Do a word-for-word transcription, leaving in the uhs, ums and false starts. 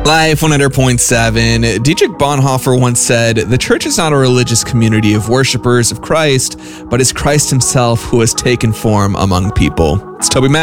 Life one hundred point seven. Dietrich Bonhoeffer once said, "The church is not a religious community of worshipers of Christ, but is Christ himself who has taken form among people." It's Toby Mac.